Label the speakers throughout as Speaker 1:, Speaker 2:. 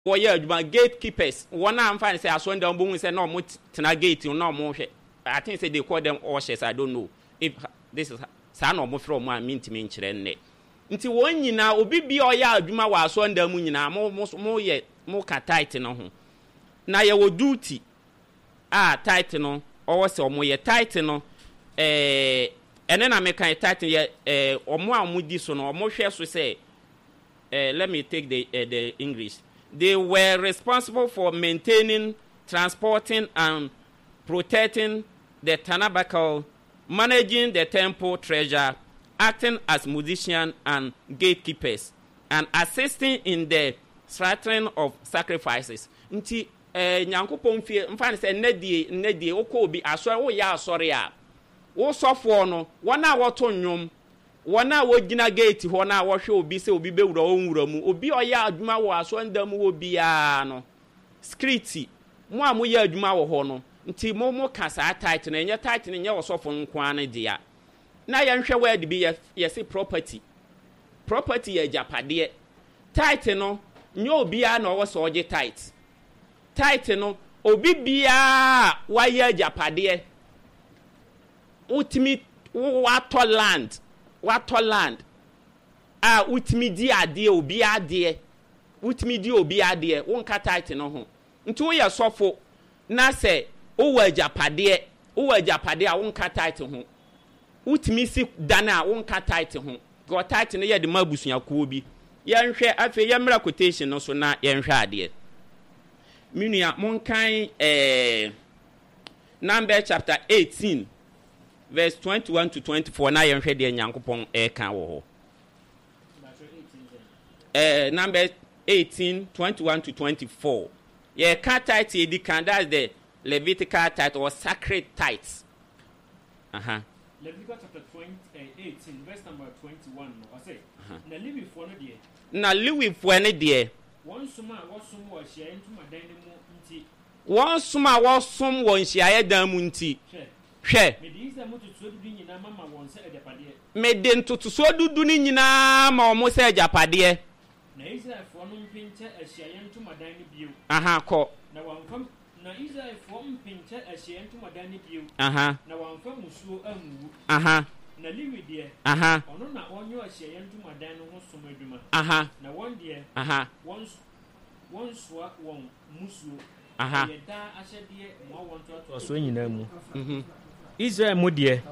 Speaker 1: woyɛ adwuma gatekeepers wɔn a mfa ne sɛ asɔnda mbɔ hu sɛ na ɔmo tena gate na ɔmo hwɛ. I think say they call them ushers. I don't know if this is saa na ɔmo frɛ ɔmo a mintimi nkyerɛ nnɛ. Nti wɔn nyinaa obi bi ɔyɛ adwuma wɔ asɔnda mu nyinaa mo yɛ mo ka tight no ho. Na yɛ wɔ duty tight no ɔwɔ sɛ ɔmo yɛ tight no ɛne na me kan tight yɛ ɔmo a ɔmo di so no ɔmo hwɛ so sɛ let me take the English. They were responsible for maintaining, transporting and protecting the tabernacle, managing the temple treasure, acting as musicians and gatekeepers, and assisting in the slaughtering of sacrifices. Nti nyankopon fie mfa ne sɛ nnedie wokɔ obi asɔre woyɛ asɔre a wo sɔfoɔ no wɔn a wɔto nnwom wɔn a wɔgyina gate hɔ na wɔhwɛ obi sɛ obi bewura onwura mu obi ɔyɛ adwuma wɔ asɔnda mu wɔ biara no script mo a moyɛ adwuma wɔ hɔ no nti mo ka saa tight na enye tight ne nye osofo nkwa ne dia na ye nhwe word bi ye se property ye japade tight no nye obi a na owo so oje tight no obi bia wa ye japade utimi wato land utimi di ade obi ade utimi di obi ade wonka tight no ho nti wo ye sofo na se owa japade a wonka tight ho utimi si dana a wonka tight ho go tight no ye de mabusuakuo bi ye nhwe afi ye mra quotation no so na ye nhwe ade minua monkan number chapter 18 verse 21 to 24 na ye nhwe de nyankopon kan wo ho number 18 21 to 24 ye ka tight e di kan that's the Levitical tithe or sacred tithes.
Speaker 2: Leviticus chapter 18 verse number 21 I say na liwi fo no de
Speaker 1: na liwi fo ne de
Speaker 2: won sum a wosum wo hia ntuma dan ne mu nti
Speaker 1: won sum a wosum wo hia dan mu nti hwe
Speaker 2: me di isa mututu dudu nyina mama won se ejapade
Speaker 1: me de ntutuso dudu ni nyina ma o mo se ejapade
Speaker 2: na isa fo no mpinche ahia ntuma dan ne bio
Speaker 1: ko
Speaker 2: na wonfam na Israel from pinche ahia ntuma dan ne bio na wonfam musuo amu na liwi de ono na onyo ahia ntuma dan no ho som adwuma na won de won soa won musuo ye da ahyede mo won to
Speaker 3: so nyina mu Israel mu de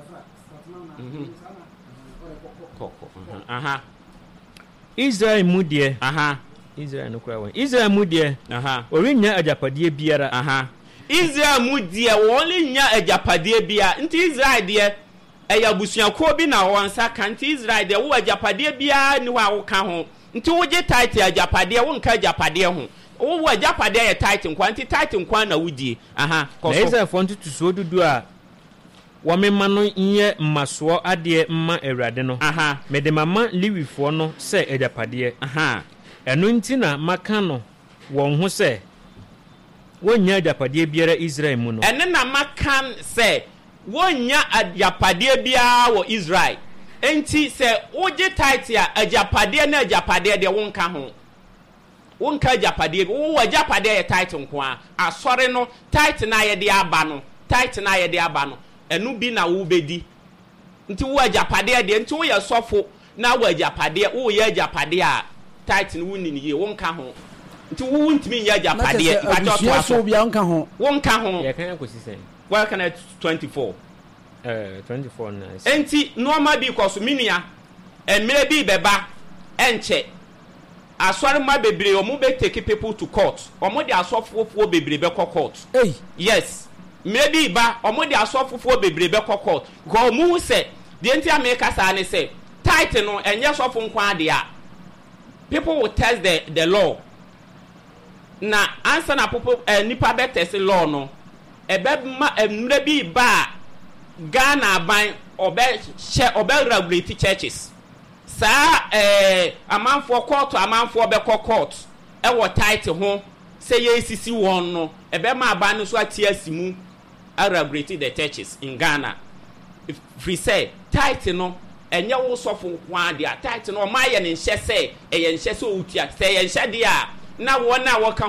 Speaker 3: Israel mu de Israel no kwa Israel mu de orinya ajapade biara
Speaker 1: Israel mu de won nya ajapade bia nti Israel de eya busuako bi na won saka nti Israel de wo ajapade bia ni wa wo ka ho nti wo je title ajapade wo nka ajapade ho wo ajapade ya title nkwa nti title nkwa na wudie
Speaker 3: ko so Israel fo ntutu so dudu a wo memma no nye mmaso ade mma awurade no me de mama liwifo no se ajapade eno nti na maka no won ho se wonya ajapade biara Israel mu no
Speaker 1: ene na maka se wonya ajapade biara wo Israel enti se oje title a ajapade na ajapade de wonka ho wonka ajapade wo ajapade ya title nko a asore no title na ye de aba no enu bi na wo bedi nti wo ajapade de nti wo ye sofo na wo ajapade wo ye ajapade a title wo ni ye wonka ho nti wo ntimi ye ajapade
Speaker 4: ba so bia wonka ho
Speaker 3: ye kan akosi sen
Speaker 1: well can 24
Speaker 3: 24 nice
Speaker 1: enti normal bi koso minua emre bi beba enche asori ma bebre o mu be take people to court o mu de asofofo bebre be court yes maybe ba o mu de asofofo bebre be court go mu se de enti America sa ne se title no enye sofo nkwa de a people will test the law na answer na people nipa be test law no ebe ma emre bi ba Ghana ban obe regulate churches sa amanfo court amanfo be court e wo title ho say ye sisi won no ebe ma ban no so atia simu regulate the churches in Ghana if we say title no enye wo sofo kwa dia title no ma ye ne nhye say e ye nhye so utia say ye nhye dia na wɔn a wɔka